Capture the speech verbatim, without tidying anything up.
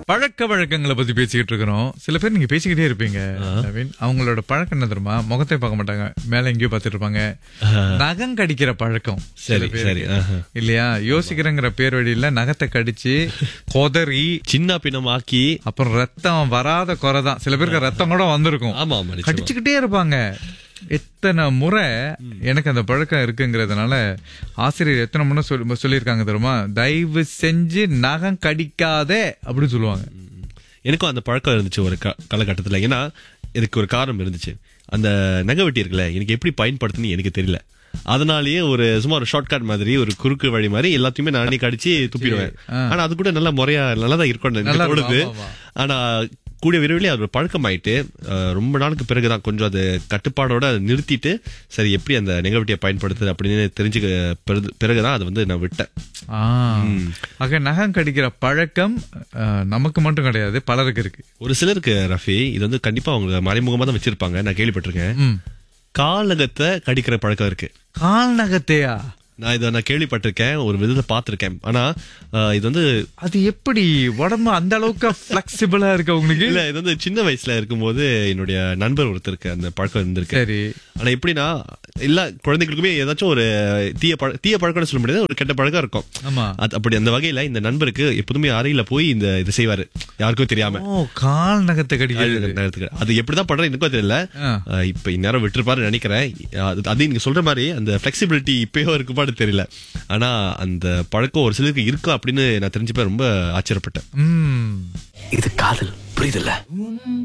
பழக்க வழக்கங்களை பத்தி பேசிக்கிட்டு இருக்கிறோம். சில பேர் நீங்க பேசிக்கிட்டே இருப்பீங்க நவீன். அவங்களோட பழக்கம் என்ன தெரியுமா? முகத்தை பார்க்க மாட்டாங்க, மேல எங்கேயோ பார்த்துட்டு இருப்பாங்க. நகம் கடிக்கிற பழக்கம் சரி சரி இல்லையா? யோசிக்கிறங்கிற பேர் வழியில நகத்தை கடிச்சு கொதறி சின்ன பின்னமாக்கி அப்புறம் ரத்தம் வராத குறைதான். சில பேருக்கு ரத்தம் கூட வந்திருக்கும். ஆமா ஆமா நிச்சயமா. கடிச்சுக்கிட்டே இருப்பாங்க. எத்தனை முறை எனக்கு அந்த பழக்கம் இருக்குங்கிறதுனால ஆசிரியர் எத்தனை முறை சொல்லி சொல்லியிருக்காங்க தெரியுமா? தயவு செஞ்சு நகம் கடிக்காதே அப்படின்னு சொல்லுவாங்க. எனக்கும் அந்த பழக்கம் இருந்துச்சு ஒரு கா- காலகட்டத்துல. ஏன்னா இதுக்கு ஒரு காரணம் இருந்துச்சு. அந்த நகை வெட்டி இருக்குல்ல, எனக்கு எப்படி பயன்படுத்துன்னு எனக்கு தெரியல. அதனாலயே ஒரு சும்மா ஒரு ஷார்ட்கட் மாதிரி, ஒரு குறுக்கு வழி மாதிரி எல்லாத்தையுமே நானே கடிச்சு துப்பிடுவேன். ஆனா அது கூட நல்லா முறையா நல்லதா இருக்கும் நல்லா எனக்கு தோணுது. இருக்கும், ஆமா, ஆமா. ஆனா கூடிய விரைவில் அது ஒரு பழக்கம் ஆயிட்டு அஹ், ரொம்ப நாளுக்கு பிறகுதான் கொஞ்சம் அது கட்டுப்பாடோட அதை நிறுத்திட்டு சரி எப்படி அந்த நகை வெட்டியை பயன்படுத்துது அப்படின்னு தெரிஞ்சுக்க பிறகு- பிறகுதான் அதை வந்து நான் விட்டேன். ஆ. ஆக நகம் கடிக்கிற பழக்கம் அஹ், நமக்கு மட்டும் கிடையாது, பலருக்கு இருக்கு. ஒரு சிலருக்கு ரஃபி இது வந்து கண்டிப்பா அவங்க மறைமுகமா தான் வச்சிருப்பாங்க, நான் கேள்விப்பட்டிருக்கேன். ம். காலகத்தை கடிக்கிற பழக்கம் இருக்கு. கால் நகத்தையா? நான் இதை நான் கேள்விப்பட்டிருக்கேன், ஒரு விதத்தை பார்த்திருக்கேன். ஆனா அஹ், இது வந்து அது எப்படி உடம்பு அந்த அளவுக்கு பிளெக்சிபிளா இருக்கு உங்களுக்கு? இல்ல, இது வந்து சின்ன வயசுல இருக்கும்போது என்னுடைய நண்பர் ஒருத்தருக்கு அந்த பழக்கம் இருந்திருக்கு. சரி. ஆனா எப்படின்னா எல்லா குழந்தைகளுக்குமே ஏதாச்சும் ஒரு தீய பழ தீய பழக்கம்னு சொல்ல முடியாது, ஒரு கெட்ட பழக்கம் இருக்கும். ஆமா. அது அப்படி அந்த வகையில இந்த நண்பருக்கு எப்போதுமே அறையில போய் இந்த இது செய்வாரு, யாருக்கும் தெரியாம. ஓ, கால் நகத்தை கடிக்கிறது. நேரத்துக்கு அது எப்படிதான் பண்ற எனக்கும் தெரியல. ஆ. அஹ், இப்ப இந்நேரம் விட்டுருப்பாரு நினைக்கிறேன். அது அது நீங்க சொல்ற மாதிரி அந்த பிளெக்சிபிலிட்டி இப்பயோ இருக்குமான்னு தெரியல. ஆனா அந்த பழக்கம் ஒரு சிலருக்கு இருக்கா அப்படின்னு நான் தெரிஞ்சப்ப ரொம்ப ஆச்சரியப்பட்டேன். ம். இது காதல், புரியுதுல்ல?